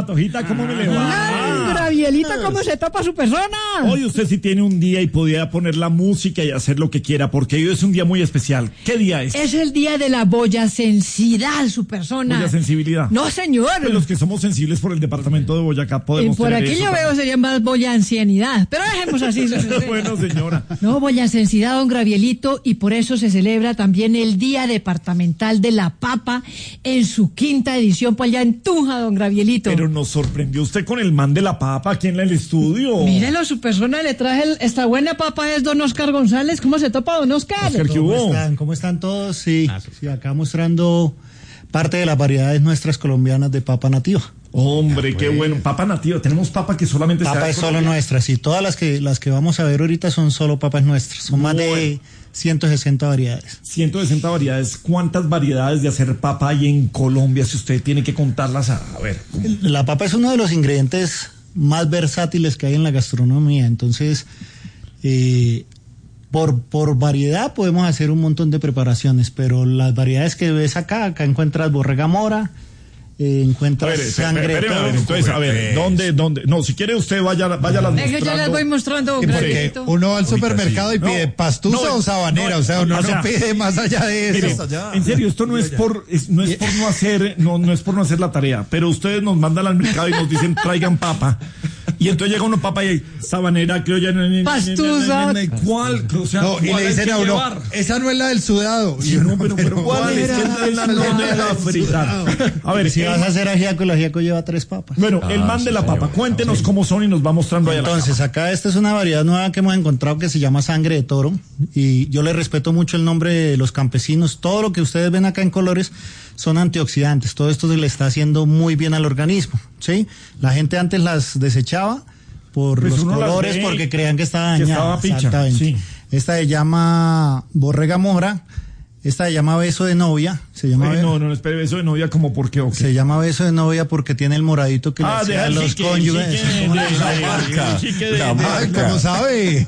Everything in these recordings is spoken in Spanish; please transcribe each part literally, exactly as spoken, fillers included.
Patojita, ¿cómo me le va? Gravielito, ¿cómo se topa su persona? Hoy usted sí tiene un día y podía poner la música y hacer lo que quiera, porque hoy es un día muy especial. ¿Qué día es? Es el día de la boyacensidad, su persona. ¿Boyasensibilidad? No, señor. Pues los que somos sensibles por el departamento de Boyacá podemos Y por tener aquí eso yo también. veo sería más boyancianidad. Pero dejemos así. Bueno, señora. No, boyacensidad, don Gravielito, y por eso se celebra también el Día Departamental de la Papa en su quinta edición, pues allá en Tunja, don Gravielito. Pero nos sorprendió usted con el man de la papa aquí en el estudio. Mírelo, su persona, le traje el, esta buena papa es don Oscar González. ¿Cómo se topa, don Oscar? Oscar, ¿qué hubo? ¿Cómo están? ¿Cómo están todos? Sí, sí, acá mostrando parte de las variedades nuestras colombianas de papa nativa. Hombre, qué bueno. Papa nativa. Tenemos papa que solamente Papa es solo nuestra, sí. Todas las que las que vamos a ver ahorita son solo papas nuestras. Son más de ciento sesenta variedades. ciento sesenta variedades. ¿Cuántas variedades de hacer papa hay en Colombia? Si usted tiene que contarlas, a, a ver. La papa es uno de los ingredientes más versátiles que hay en la gastronomía. Entonces, eh, por, por variedad podemos hacer un montón de preparaciones, pero las variedades que ves acá, acá encuentras borrega mora, eh, encuentras A ver, sangre. espere, espere, a ver, entonces, a ver, ¿dónde, dónde? No, si quiere usted vaya, vaya a las Es que yo les voy mostrando, don Porque Gravielito. uno va al Ahorita supermercado sí. y pide No, pastusa no, o sabanera, no, o sea, uno o sea, no pide más allá de Mire, eso. en serio, esto no es por es, no es por no hacer no no es por no hacer la tarea, pero ustedes nos mandan al mercado y nos dicen traigan papa. Y entonces llega uno papa y sabanera, creo ya Pastusa. ¿Cuál? O sea, No, y ¿cuál le hay dicen que a uno, llevar? esa no es la del sudado. Sí, no, pero, pero ¿cuál es? ¿Qué es la no de la fritar? A ver, Si el- vas a hacer ajiaco, el ajiaco lleva tres papas. bueno, el man de la papa, cuéntenos cómo son y nos va mostrando ahí a la Entonces, acá esta es una variedad nueva que hemos encontrado que se llama sangre de toro, y yo le respeto mucho el nombre de los campesinos. Todo lo que ustedes ven acá en colores son antioxidantes. Todo esto se le está haciendo muy bien al organismo, ¿sí? La gente antes las desechaba por Pues los uno las colores, ve porque creían que estaba que dañada. estaba picha, Exactamente. sí. Esta se llama borrega mora, esta se llama beso de novia, se llama Ay, be- no, no, espere, eso de novia como por qué o qué. se llama beso de novia porque tiene el moradito que le Ah, deja hacía a el los jique, el cónyuges. jique de- de- La de- marca, el jique de- la de- marca. de- ¿Cómo sabe?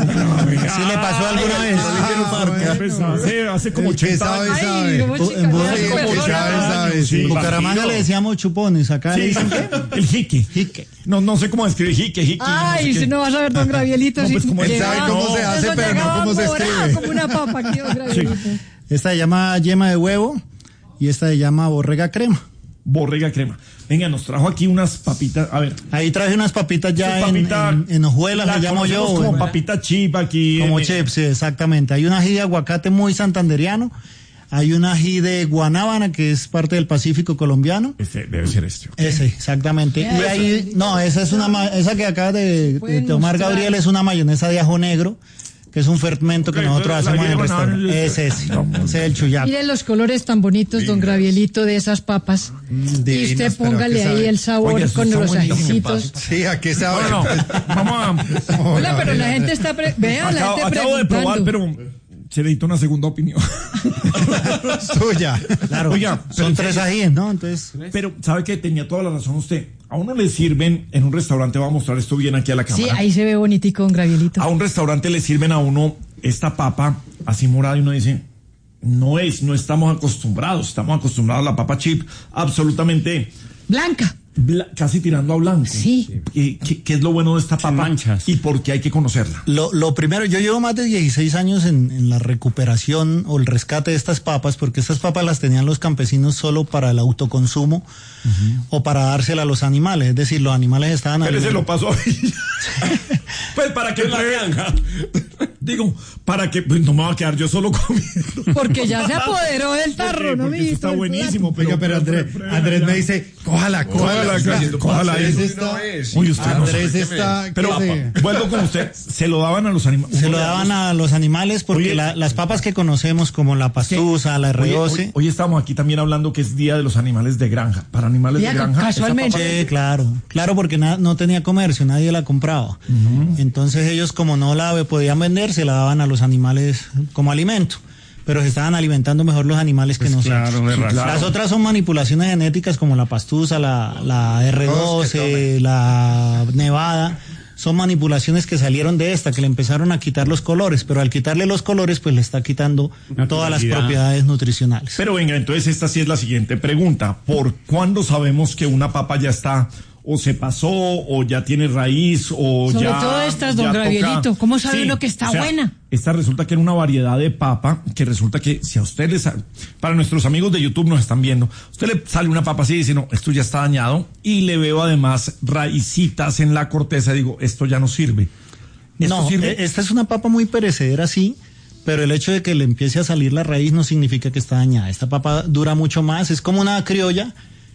¿Sí le pasó alguna vez? Ah, pues, hace, hace como El que ochenta sabe, años. sabe. Ay, como Bu- chica, en no, Bu- su Sí, persona. como sabe, sabe, sí. En Bucaramanga Bandido. le decíamos chupones, acá le Sí, dicen ¿qué? el jique. Jique. No, no sé cómo escribir jique, jique. Ay, no sé si qué. no vas a ver, don Gravielito. No, si pues, como él llegaba- sabe cómo se hace, eso pero no llegaba cómo se morado escribe. como una papa aquí, don Gravielito. Esta se llama yema de huevo y esta se llama borrega crema. Borrega crema. Venga, nos trajo aquí unas papitas. A ver. Ahí traje unas papitas ya Esa en, papita, en, en hojuelas, la le llamo yo. conocemos como bueno, papita chip aquí. como en- chips, sí, exactamente. Hay un ají de aguacate muy santanderiano. Hay un ají de guanábana que es parte del Pacífico colombiano. Ese debe ser este. Ese, exactamente. Y ahí, no, esa es una, ma- esa que acaba de, de Pueden tomar mostrar. Gabriel es una mayonesa de ajo negro, que es un fermento que Ok, nosotros entonces, hacemos la en el llevan a- restaurante. Ese es, ese es el chuyaco. Miren los colores tan bonitos, don Gravielito, de esas papas. y divinas, usted pero póngale ¿qué ahí sabe? el sabor Oiga, eso con está los buenísimo, ajicitos. Sí, ¿a qué sabe? No, no, vamos a. Hola, pero la gente está... Pre Vea, la Acabo, gente acabo de probar, preguntando. pero se necesita una segunda opinión. Suya. Claro, Oiga, pero son en tres serio. ajíes, ¿no? Entonces, Pero, ¿sabe que tenía toda la razón usted? A uno le sirven en un restaurante, va a mostrar esto bien aquí a la Sí, cámara. ahí se ve bonitico, don Gravielito. A un restaurante le sirven a uno esta papa así morada y uno dice, no es, no estamos acostumbrados, estamos acostumbrados a la papa chip absolutamente Blanca. bla- casi tirando a blanco. Sí. ¿Qué, qué, qué es lo bueno de esta papa? manchas. Y por qué hay que conocerla. Lo, lo primero, yo llevo más de dieciséis años en, en la recuperación o el rescate de estas papas, porque estas papas las tenían los campesinos solo para el autoconsumo o para dársela a los animales, es decir, los animales estaban... Pero se alimentados- lo pasó a Pues para que la granja. Digo, para que pues no me va a quedar yo solo comiendo. Porque ya se apoderó del tarro, ¿no, Porque eso amiguito? está El buenísimo. Oiga, pero Andrés, Andrés me dice, cójala, cójala, Cójala, cójala. cójala. Andrés está, Uy, usted no Andrés sabe. está, Pero ¿qué se- vuelvo con usted. Se lo daban a los animales. Se lo daban a los animales porque Oye, la- las papas que conocemos como la pastusa, la R Hoy, doce... hoy, hoy estamos aquí también hablando que es Día de los Animales de Granja. Para animales Mira, de granja. casualmente. esa papa- Sí, claro, claro, porque na- no tenía comercio, nadie la compraba. Entonces ellos, como no la podían vender, se la daban a los animales como alimento. Pero se estaban alimentando mejor los animales que nosotros. claro, de razón. Las otras son manipulaciones genéticas como la pastusa, la, la R doce, la nevada. son manipulaciones que salieron de esta, que le empezaron a quitar los colores, pero al quitarle los colores, pues le está quitando todas las propiedades nutricionales. Pero venga, entonces esta sí es la siguiente pregunta. ¿Por cuándo sabemos que una papa ya está o se pasó o ya tiene raíz o Sobre ya... Sobre todo estas, don Gravielito, ¿cómo sabe sí, uno que está o sea, buena? Esta resulta que era una variedad de papa, que resulta que si a usted les... Para nuestros amigos de YouTube nos están viendo, a usted le sale una papa así y dice, no, esto ya está dañado, y le veo además raicitas en la corteza, digo, esto ya no sirve. No, sirve? Esta es una papa muy perecedera, sí, pero el hecho de que le empiece a salir la raíz no significa que está dañada. Esta papa dura mucho más, es como una criolla.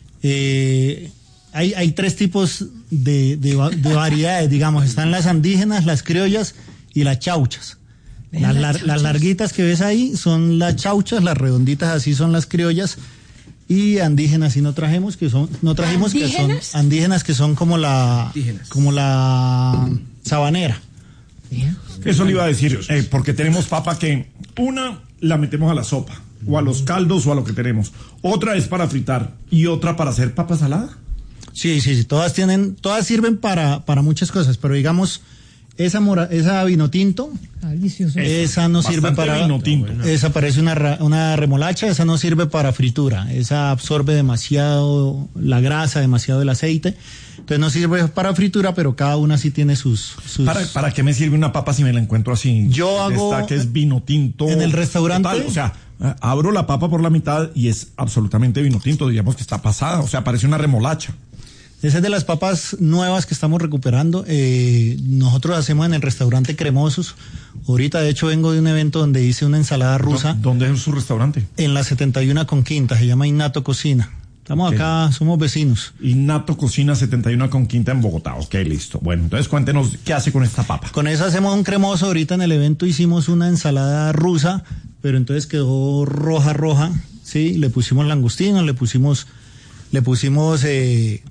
eh... Hay, hay tres tipos de, de, de variedades, digamos. Están las andígenas, las criollas y las chauchas. Las, las, las larguitas que ves ahí son las chauchas, las redonditas así son las criollas, y andígenas sí no trajimos, que son, no trajimos que son andígenas que son como la, indígenas. como la sabanera. Eso le iba a decir, eh, porque tenemos papa que una la metemos a la sopa, o a los caldos, o a lo que tenemos. Otra es para fritar, y otra para hacer papa salada. Sí, sí, sí, todas tienen, todas sirven para, para muchas cosas, pero digamos, esa mora, esa vino tinto, delicioso. Esa no sirve para, vino tinto. Esa parece una, una remolacha, esa no sirve para fritura, esa absorbe demasiado la grasa, demasiado el aceite, entonces no sirve para fritura, pero cada una sí tiene sus... sus... ¿Para, ¿Para qué me sirve una papa si me la encuentro así? Yo hago... Esta que es vino tinto. En el restaurante... Total, o sea, abro la papa por la mitad y es absolutamente vino tinto, diríamos que está pasada, o sea, parece una remolacha. Esa es de las papas nuevas que estamos recuperando. Eh, nosotros hacemos en el restaurante Cremosos. Ahorita, de hecho, vengo de un evento donde hice una ensalada rusa. ¿Dónde es su restaurante? En la setenta y uno con Quinta, se llama Innato Cocina. Estamos okay. acá, somos vecinos. Innato Cocina setenta y uno con Quinta en Bogotá. Ok, listo. Bueno, entonces cuéntenos, ¿qué hace con esta papa? Con esa hacemos un cremoso. Ahorita en el evento hicimos una ensalada rusa, pero entonces quedó roja, roja. Sí, le pusimos langostinos, le pusimos, le pusimos... Eh,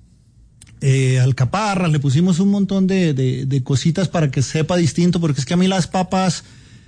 Eh, alcaparras, le pusimos un montón de, de, de cositas para que sepa distinto, porque es que a mí las papas,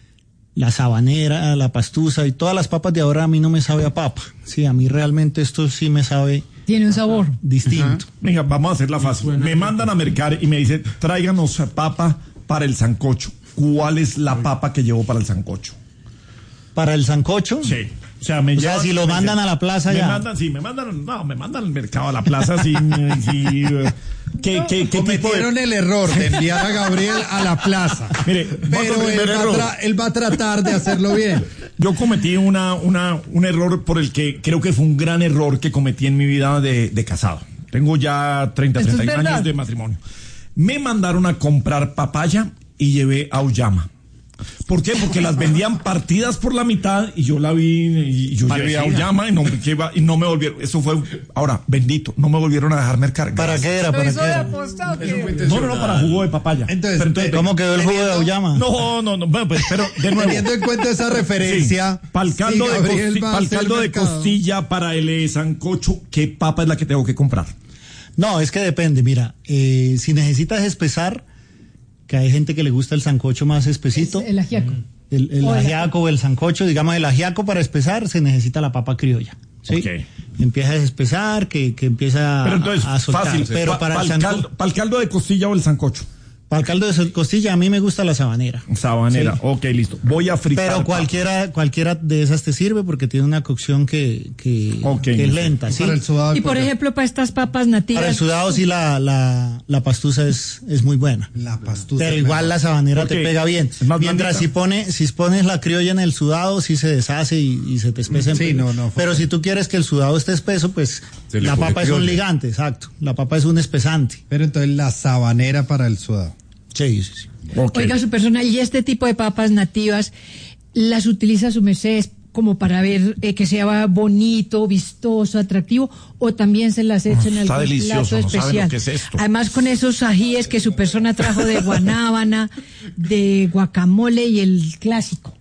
la sabanera, la pastusa y todas las papas de ahora a mí no me sabe a papa. Sí, a mí realmente esto sí me sabe. Tiene un sabor distinto. Ajá. Venga, vamos a hacerla fácil. Me mandan a mercar y me dicen, tráiganos papa para el sancocho. ¿Cuál es la papa que llevo para el sancocho? ¿Para el sancocho? Sí. O sea, me o sea, llevan, si lo mandan dicen, a la plaza me ya. Mandan, sí, me mandan, no, me mandan al mercado, a la plaza, sí. sí uh, ¿Qué, qué, qué Cometieron de... el error de enviar a Gabriel a la plaza. Mire, pero él va, tra- él va a tratar de hacerlo bien. Yo cometí una, una, un error por el que creo que fue un gran error que cometí en mi vida de, de casado. Tengo ya treinta, treinta y uno años de matrimonio. Me mandaron a comprar papaya y llevé auyama. ¿Por qué? Porque las vendían partidas por la mitad y yo la vi y yo Parecida. llevé auyama y no, y no me volvieron. Eso fue, ahora, bendito, no me volvieron a dejar mercar. ¿Para qué era? ¿Para qué era? No, no, no, para jugo de papaya. Entonces, pero entonces ¿cómo quedó el jugo de auyama? No, no, no, bueno, pues, pero de nuevo. Teniendo en cuenta esa referencia. Sí, para el caldo, sí, de, costi- para el caldo de costilla, para el eh, sancocho, ¿qué papa es la que tengo que comprar? No, es que depende, mira, eh, si necesitas espesar, que hay gente que le gusta el sancocho más espesito. El ajiaco. El, el ajiaco o el sancocho, digamos, el ajiaco para espesar se necesita la papa criolla. ¿Sí? Okay. Empieza a espesar, que, que empieza pero entonces, a, a soltar. Fácil, pero pa, para, pa el el sanco... caldo, para el caldo de costilla o el sancocho. Para el caldo de costilla a mí me gusta la sabanera. Sabanera, sí. Ok, listo. Voy a fritar. Pero cualquiera cualquiera de esas te sirve porque tiene una cocción que, que, okay, que es lenta. ¿Sí? Para el sudado, y por para... ejemplo, para estas papas nativas. Para el sudado sí la, la, la pastusa es, es muy buena. La pastusa. Pero igual la sabanera okay. te pega bien. Mientras si, pone, si pones la criolla en el sudado, sí se deshace y, y se te espesa. Sí, no, no, pero si tú quieres que el sudado esté espeso, pues la papa criolla. Es un ligante, exacto. La papa es un espesante. Pero entonces la sabanera para el sudado. Sí, sí, sí. Okay. Oiga, su persona, y este tipo de papas nativas, ¿las utiliza su merced como para ver eh, que sea bonito, vistoso, atractivo, o también se las echa en algún plato especial? No sabe lo que es esto. Además, con esos ajíes que su persona trajo de guanábana, de guacamole y el clásico.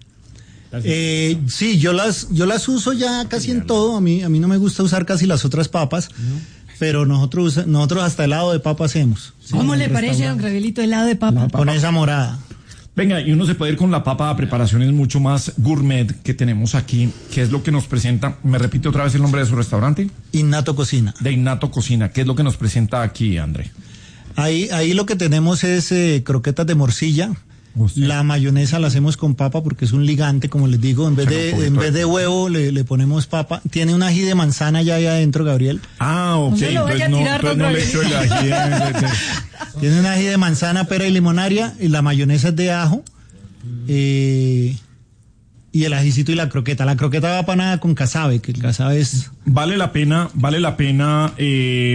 Eh, sí, yo las yo las uso ya casi en todo. A mí a mí no me gusta usar casi las otras papas. No. Pero nosotros nosotros hasta helado de papa hacemos. ¿Sí? ¿Cómo le parece, don Gravielito, helado de papa? papa? Con esa morada. Venga, y uno se puede ir con la papa a preparaciones mucho más gourmet que tenemos aquí, que es lo que nos presenta. ¿Me repite otra vez el nombre de su restaurante? Innato Cocina. De Innato Cocina. ¿Qué es lo que nos presenta aquí, André? Ahí, ahí lo que tenemos es eh, croquetas de morcilla. Hostia. La mayonesa la hacemos con papa porque es un ligante, como les digo. En vez de, en vez de huevo le, le ponemos papa. Tiene un ají de manzana ya ahí adentro, Gabriel. Ah, ok. No entonces no, entonces no le echo el ají. Tiene un ají de manzana, pera y limonaria. Y la mayonesa es de ajo. Eh, y el ajicito y la croqueta. La croqueta va panada con casabe, que el casabe es... ¿Vale la pena, vale la pena eh,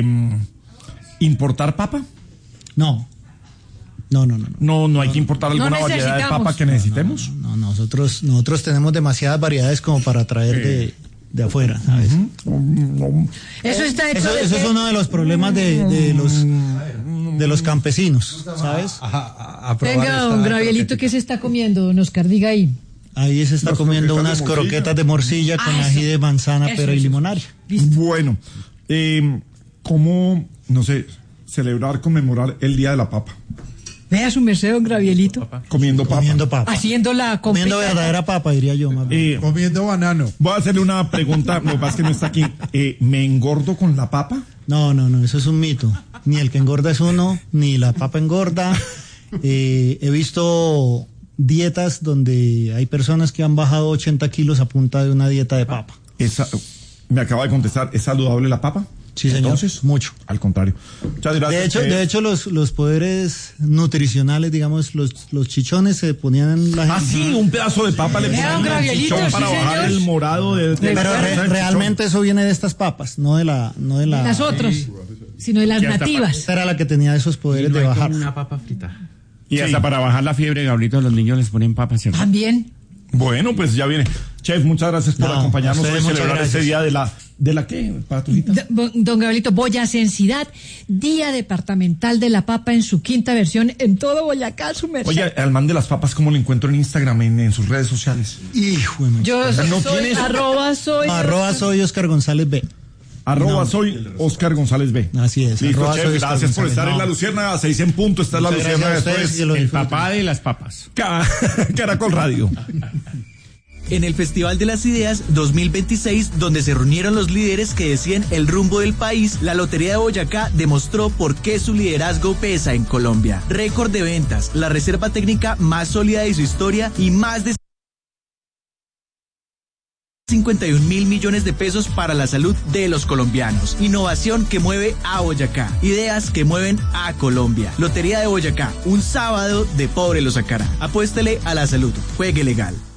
importar papa? No. No, no, no. No, no hay que importar alguna no variedad de papa que necesitemos. No, no, no, nosotros, nosotros tenemos demasiadas variedades como para traer de, de afuera, ¿sabes? Uh-huh. Eso está hecho. Eso, de eso es uno de los problemas de, de los de los campesinos, ¿sabes? A, a, a Venga, don Gravielito, ¿qué se está comiendo, don Oscar? Diga ahí. Ahí se está Las comiendo unas de croquetas de morcilla con ah, ají de manzana, eso, pera eso. y limonaria. ¿Listo? Bueno, eh, ¿cómo, no sé, celebrar, conmemorar el Día de la Papa? Vea su merced, don Gravielito. Comiendo papa. Comiendo papa. Haciendo la Comiendo verdadera papa, diría yo. Más eh, comiendo banano. Voy a hacerle una pregunta, lo que pasa es que no está aquí. Eh, ¿Me engordo con la papa? No, no, no, eso es un mito. Ni el que engorda es uno, ni la papa engorda. Eh, he visto dietas donde hay personas que han bajado ochenta kilos a punta de una dieta de papa. Esa, me acaba de contestar, ¿es saludable la papa? Sí, señor. Entonces, mucho. Al contrario. Muchas gracias. De hecho, eh, de hecho los, los poderes nutricionales, digamos, los, los chichones se ponían en la gente. Ah, sí, un pedazo de papa le ponían al chichón para sí, bajar el morado de, de Pero re, realmente eso viene de estas papas, no de la, no de la. Las otras, sí, sino de las nativas. Esta era la que tenía esos poderes no de bajar. Una papa frita. Y sí. hasta para bajar la fiebre, Gabrielito, los niños les ponen papas, ¿cierto? También. Bueno, pues ya viene. Chef, muchas gracias por no, acompañarnos hoy a celebrar este día de la... ¿De la qué, Patrujita? Don Gabrielito, Boyacensidad, Día Departamental de la Papa en su quinta versión en todo Boyacá, su merced. Oye, al man de las papas, ¿cómo lo encuentro en Instagram, en, en sus redes sociales? Hijo de Yo soy, ¿no soy arroba soy... Arroba soy Oscar González B. Arroba no. soy Oscar González B. Así es. Listo, chef, gracias González. por estar no. en La Luciérnaga, seis en punto, está en La Luciérnaga. Después, el papá de las papas. Caracol Radio. En el Festival de las Ideas dos mil veintiséis, donde se reunieron los líderes que decían el rumbo del país, la Lotería de Boyacá demostró por qué su liderazgo pesa en Colombia. Récord de ventas, la reserva técnica más sólida de su historia y más de cincuenta y un mil millones de pesos para la salud de los colombianos. Innovación que mueve a Boyacá. Ideas que mueven a Colombia. Lotería de Boyacá, un sábado de pobre lo sacará. Apuéstele a la salud. Juegue legal.